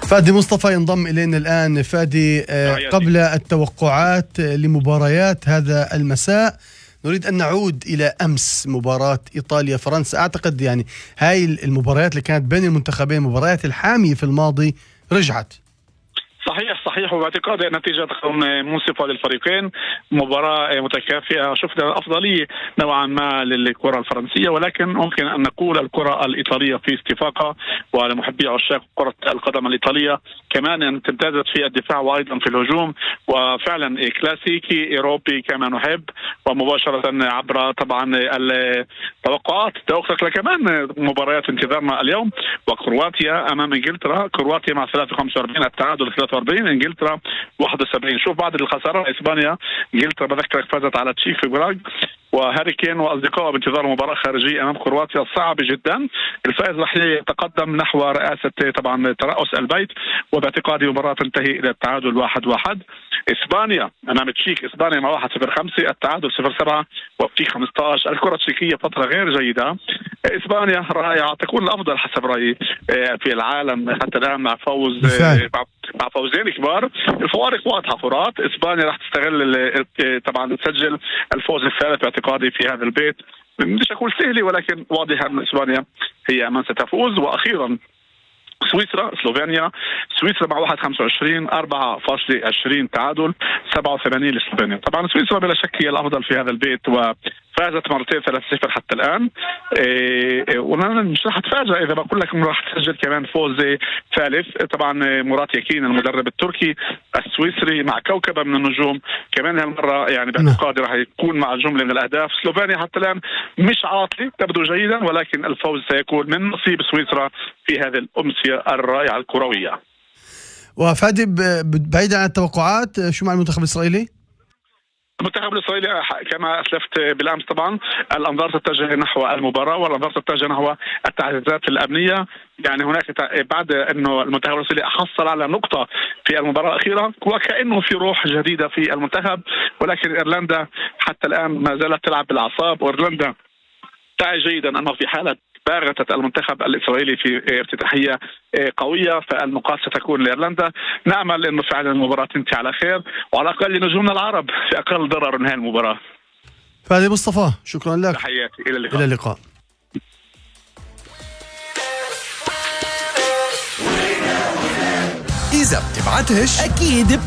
فادي مصطفى ينضم إلينا الآن. فادي، قبل التوقعات لمباريات هذا المساء نريد أن نعود إلى أمس مباراة إيطاليا-فرنسا. أعتقد يعني هاي المباريات اللي كانت بين المنتخبين مباريات الحامية في الماضي رجعت. صحيح وباعتقادي النتيجة تكون منصفة للفريقين، مباراة متكافئة. شفنا أفضلية نوعا ما للكرة الفرنسية، ولكن ممكن أن نقول الكرة الإيطالية في استفاقة، ولمحبي عشاق كرة القدم الإيطالية كمان تمتازت في الدفاع وأيضا في الهجوم، وفعلا كلاسيكي أوروبي كما نحب. ومباشرة عبر طبعا التوقعات كمان مباريات انتظارنا اليوم، وكرواتيا أمام إنجلترا. كرواتيا مع 45 التعادل 43، انجلترا 71. شوف بعد الخساره اسبانيا، انجلترا بذكرك فازت على تشيك في براغ، وهاري كين واصدقائه بانتظار مباراه خارجيه امام كرواتيا صعبه جدا. الفائز رح يتقدم نحو رئاسه طبعا ترأس البيت، وباعتقادي مباراه تنتهي الى التعادل 1-1. اسبانيا امام تشيك، اسبانيا مع 1-0-5 التعادل 0-7 وتشيك 15. الكره التشيكيه فتره غير جيده، اسبانيا رائعه، تكون الافضل حسب رايي في العالم حتى الان مع فوز مع فوزين كبار. الفوارق واضحه فرات، اسبانيا راح تستغل طبعا تسجل الفوز الثالث باعتقادي في هذا البيت. مش اقول سهله، ولكن واضح ان اسبانيا هي من ستفوز. واخيرا سلوفينيا مع 1-25 4.20 تعادل 87 لسلوفينيا. طبعا سويسرا بلا شك هي الافضل في هذا البيت، وفازت مرتين 3-0 حتى الان. وانا مش راح اتفاجئ اذا بقول لك انه راح تسجل كمان فوز ثالث. طبعا مرات يكين المدرب التركي السويسري مع كوكبه من النجوم كمان هالمره، يعني باعتقادي راح يكون مع جمله من الاهداف. سلوفينيا حتى الان مش عاطلي، تبدو جيدا، ولكن الفوز سيكون من نصيب سويسرا في هذه الأمسية الرائعة الكروية. وفادي، بعيدا عن التوقعات، شو مع المنتخب الإسرائيلي؟ المنتخب الإسرائيلي كما أسلفت بالأمس طبعا الأنظار تتجه نحو المباراة، والأنظار تتجه نحو التعزيزات الأمنية. يعني هناك بعد أنه المنتخب الإسرائيلي حصل على نقطة في المباراة الأخيرة، وكأنه في روح جديدة في المنتخب، ولكن إيرلندا حتى الآن ما زالت تلعب بالأعصاب. وإيرلندا تعي جيدا أنه في حالة باغتت المنتخب الإسرائيلي في افتتاحية قوية فالنقاط ستكون لإيرلندا. نأمل أنه فعلا المباراة تنتهي على خير، وعلى الأقل نجومنا العرب في أقل ضرر نهاية المباراة. فادي مصطفى، شكرا لك. تحياتي، إلى اللقاء. إلى اللقاء. إذا بتبعتش أكيد